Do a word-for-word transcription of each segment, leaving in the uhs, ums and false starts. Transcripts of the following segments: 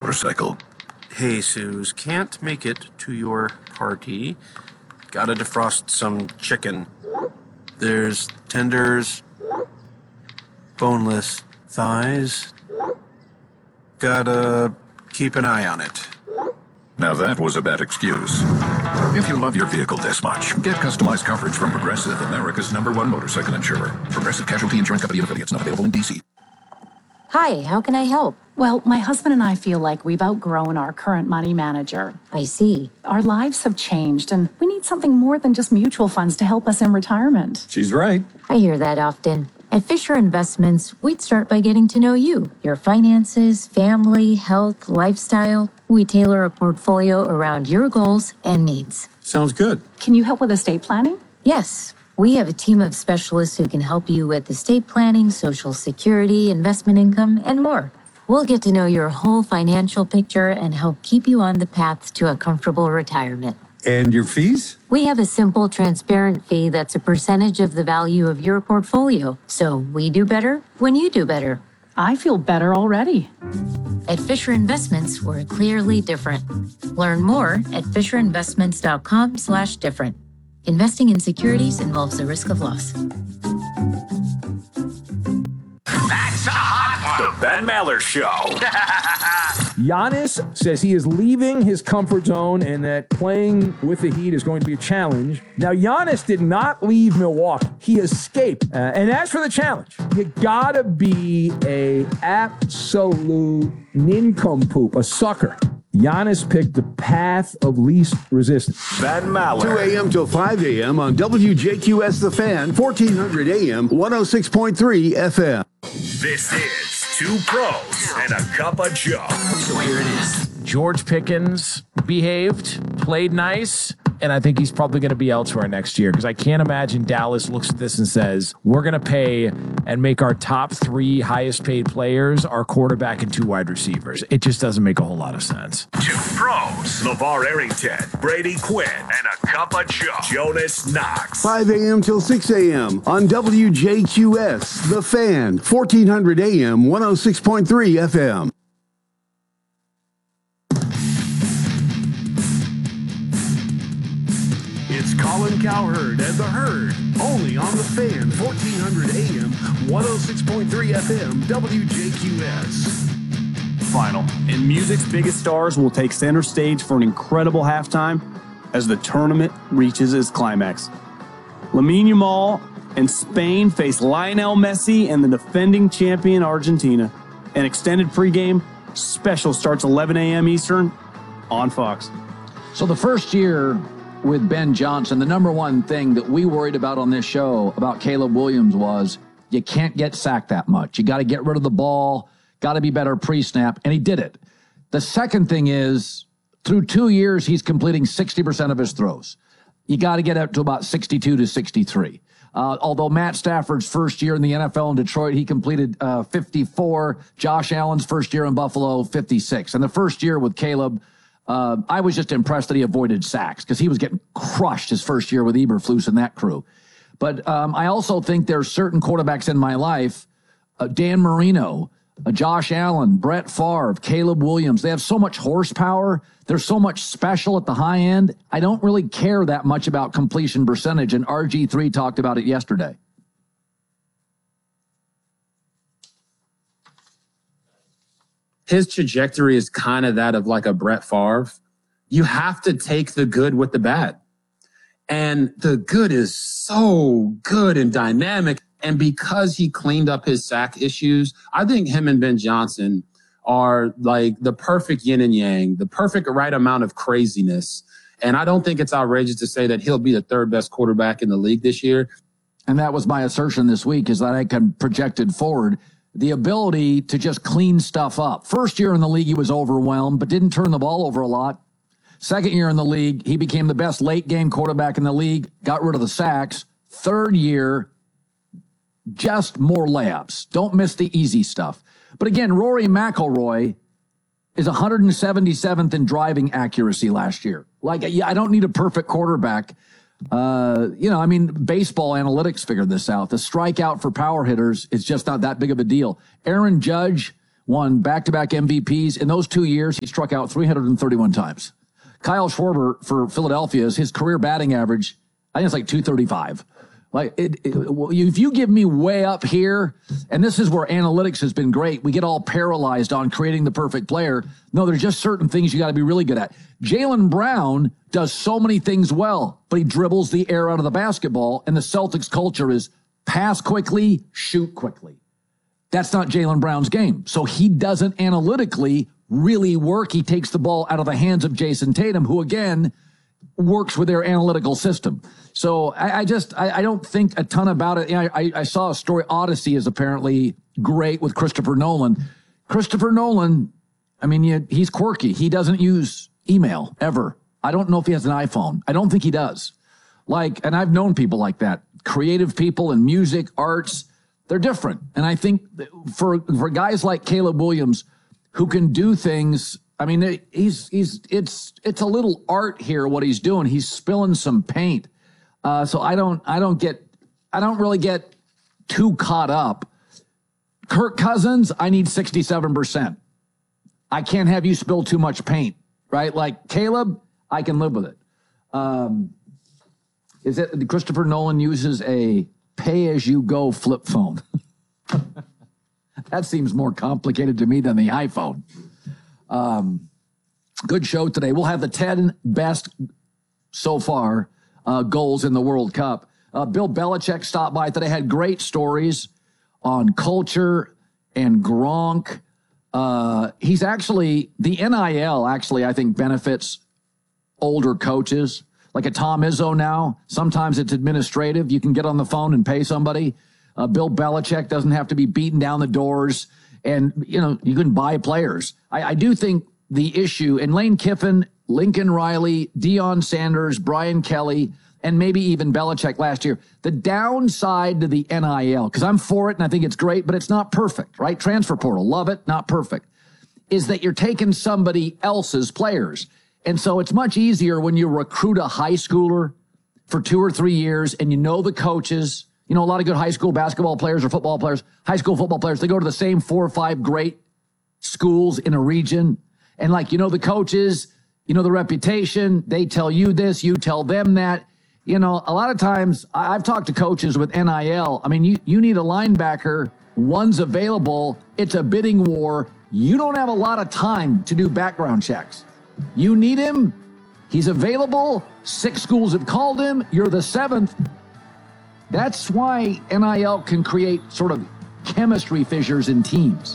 motorcycle. Hey, Suze, can't make it to your party. Gotta defrost some chicken. There's tenders, boneless thighs. Gotta keep an eye on it. Now that was a bad excuse. If you love your vehicle this much, get customized coverage from Progressive, America's number one motorcycle insurer. Progressive Casualty Insurance Company and affiliates, not available in D C. Hi, how can I help? Well, my husband and I feel like we've outgrown our current money manager. I see. Our lives have changed, and we need something more than just mutual funds to help us in retirement. She's right. I hear that often. At Fisher Investments, we'd start by getting to know you, your finances, family, health, lifestyle. We tailor a portfolio around your goals and needs. Sounds good. Can you help with estate planning? Yes, we have a team of specialists who can help you with estate planning, social security, investment income, and more. We'll get to know your whole financial picture and help keep you on the path to a comfortable retirement. And your fees? We have a simple, transparent fee that's a percentage of the value of your portfolio. So we do better when you do better. I feel better already. At Fisher Investments, we're clearly different. Learn more at FisherInvestments.com slash different. Investing in securities involves the risk of loss. That's a hot one. The Ben Maller Show. Giannis says he is leaving his comfort zone and that playing with the Heat is going to be a challenge. Now, Giannis did not leave Milwaukee. He escaped. Uh, and as for the challenge, you gotta be a absolute nincompoop, a sucker. Giannis picked the path of least resistance. Ben Maller. two a.m. till five a.m. on W J Q S The Fan, fourteen hundred A M, one oh six point three F M. This is Two Pros and a Cup of Joe. So here it is. George Pickens behaved, played nice, and I think he's probably going to be elsewhere next year because I can't imagine Dallas looks at this and says, we're going to pay and make our top three highest paid players our quarterback and two wide receivers. It just doesn't make a whole lot of sense. Two Pros, LeVar Arrington, Brady Quinn, and a Cup of Joe, Jonas Knox. five a.m. till six a.m. on W J Q S The Fan, fourteen hundred A M, one oh six point three F M. It's Colin Cowherd and the Herd, only on The Fan, fourteen hundred A M, one oh six point three F M, W J Q S. Final. And music's biggest stars will take center stage for an incredible halftime as the tournament reaches its climax. Lamine Yamal and Spain face Lionel Messi and the defending champion Argentina. An extended pregame special starts eleven a.m. Eastern on Fox. So the first year with Ben Johnson, the number one thing that we worried about on this show about Caleb Williams was you can't get sacked that much. You got to get rid of the ball, got to be better pre-snap, and he did it. The second thing is, through two years, he's completing sixty percent of his throws. You got to get up to about sixty-two to sixty-three. Uh, although Matt Stafford's first year in the N F L in Detroit, he completed uh, fifty-four. Josh Allen's first year in Buffalo, fifty-six. And the first year with Caleb, uh, I was just impressed that he avoided sacks because he was getting crushed his first year with Eberflus and that crew. But um, I also think there's certain quarterbacks in my life, uh, Dan Marino, uh, Josh Allen, Brett Favre, Caleb Williams. They have so much horsepower. There's so much special at the high end. I don't really care that much about completion percentage, and R G three talked about it yesterday. His trajectory is kind of that of like a Brett Favre. You have to take the good with the bad. And the good is so good and dynamic. And because he cleaned up his sack issues, I think him and Ben Johnson are like the perfect yin and yang, the perfect right amount of craziness. And I don't think it's outrageous to say that he'll be the third best quarterback in the league this year. And that was my assertion this week, is that I can project it forward. The ability to just clean stuff up. First year in the league, he was overwhelmed, but didn't turn the ball over a lot. Second year in the league, he became the best late game quarterback in the league, got rid of the sacks. Third year, just more layups. Don't miss the easy stuff. But again, Rory McIlroy is one hundred seventy-seventh in driving accuracy last year. Like, yeah, I don't need a perfect quarterback. Uh, you know, I mean, baseball analytics figured this out. The strikeout for power hitters is just not that big of a deal. Aaron Judge won back-to-back M V Ps. In those two years, he struck out three hundred thirty-one times. Kyle Schwarber for Philadelphia is his career batting average, I think it's like two thirty-five. Like it, it, if you give me way up here, and this is where analytics has been great, we get all paralyzed on creating the perfect player. No, there's just certain things you got to be really good at. Jaylen Brown does so many things well, but he dribbles the air out of the basketball, and the Celtics culture is pass quickly, shoot quickly. That's not Jaylen Brown's game. So he doesn't analytically really work. He takes the ball out of the hands of Jason Tatum, who, again, works with their analytical system. So I, I just, I, I don't think a ton about it. I, I, I saw a story, Odyssey is apparently great with Christopher Nolan. Christopher Nolan, I mean, you, he's quirky. He doesn't use email ever. I don't know if he has an iPhone. I don't think he does. Like, and I've known people like that. Creative people in music, arts, they're different. And I think for, for guys like Caleb Williams who can do things, I mean, he's, he's, it's, it's a little art here, what he's doing. He's spilling some paint. Uh, so I don't, I don't get, I don't really get too caught up. Kirk Cousins, I need sixty-seven percent. I can't have you spill too much paint, right? Like Caleb, I can live with it. Um, is it Christopher Nolan uses a pay-as-you-go flip phone? That seems more complicated to me than the iPhone. Um, good show today. We'll have the ten best so far uh, goals in the World Cup. Uh, Bill Belichick stopped by today, had great stories on culture and Gronk. Uh, he's actually, the N I L actually, I think, benefits older coaches. Like a Tom Izzo now, sometimes it's administrative. You can get on the phone and pay somebody. Uh, Bill Belichick doesn't have to be beating down the doors. And, you know, you can buy players. I, I do think the issue, and Lane Kiffin, Lincoln Riley, Deion Sanders, Brian Kelly, and maybe even Belichick last year, the downside to the N I L, because I'm for it and I think it's great, but it's not perfect, right? Transfer portal, love it, not perfect, is that you're taking somebody else's players. And so it's much easier when you recruit a high schooler for two or three years and you know the coaches. You know, a lot of good high school basketball players or football players, high school football players, they go to the same four or five great schools in a region. And like, you know, the coaches, you know, the reputation, they tell you this, you tell them that. You know, a lot of times I've talked to coaches with N I L. I mean, you, you need a linebacker. One's available. It's a bidding war. You don't have a lot of time to do background checks. You need him. He's available. Six schools have called him. You're the seventh. That's why N I L can create sort of chemistry fissures in teams.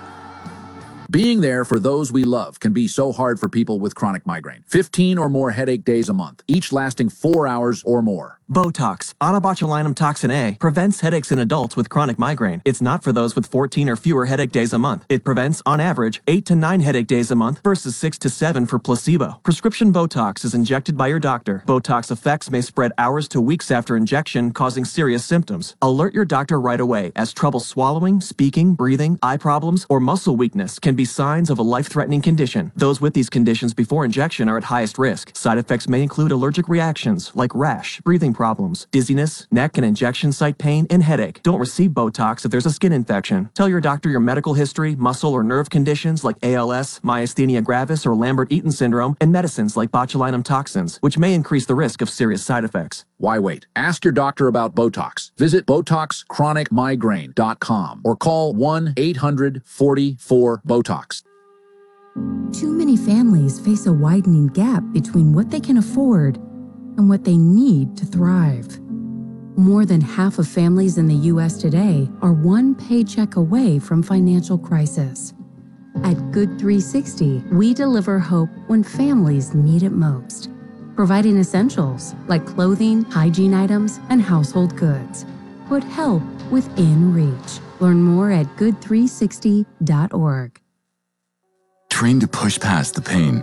Being there for those we love can be so hard for people with chronic migraine. fifteen or more headache days a month, each lasting four hours or more. Botox, onabotulinum toxin A, prevents headaches in adults with chronic migraine. It's not for those with fourteen or fewer headache days a month. It prevents, on average, eight to nine headache days a month versus six to seven for placebo. Prescription Botox is injected by your doctor. Botox effects may spread hours to weeks after injection, causing serious symptoms. Alert your doctor right away, as trouble swallowing, speaking, breathing, eye problems, or muscle weakness can be signs of a life-threatening condition. Those with these conditions before injection are at highest risk. Side effects may include allergic reactions like rash, breathing problems, dizziness, neck and injection site pain, and headache. Don't receive Botox if there's a skin infection. Tell your doctor your medical history, muscle or nerve conditions like A L S, myasthenia gravis, or Lambert-Eaton syndrome, and medicines like botulinum toxins, which may increase the risk of serious side effects. Why wait? Ask your doctor about Botox. Visit Botox Chronic Migraine dot com or call one eight hundred forty-four BOTOX. Too many families face a widening gap between what they can afford and what they need to thrive. More than half of families in the U S today are one paycheck away from financial crisis. At Good three sixty, we deliver hope when families need it most, providing essentials like clothing, hygiene items, and household goods. Put help within reach. Learn more at good three sixty dot org. Trained to push past the pain.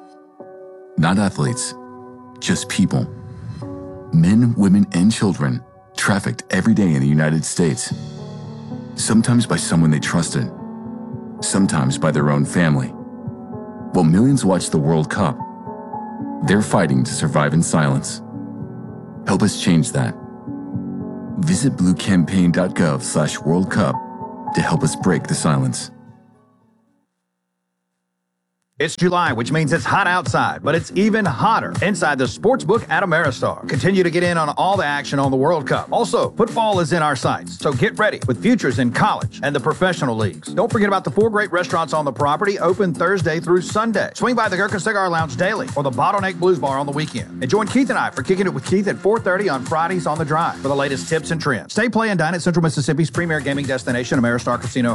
Not athletes, just people. Men, women, and children trafficked every day in the United States. Sometimes by someone they trusted, sometimes by their own family. While millions watch the World Cup, they're fighting to survive in silence. Help us change that. Visit blue campaign dot gov slash World Cup to help us break the silence. It's July, which means it's hot outside, but it's even hotter inside the Sportsbook at Ameristar. Continue to get in on all the action on the World Cup. Also, football is in our sights, so get ready with futures in college and the professional leagues. Don't forget about the four great restaurants on the property, open Thursday through Sunday. Swing by the Gurkha Cigar Lounge daily or the Bottleneck Blues Bar on the weekend. And join Keith and I for Kicking It with Keith at four thirty on Fridays on the Drive for the latest tips and trends. Stay, play, and dine at Central Mississippi's premier gaming destination, Ameristar Casino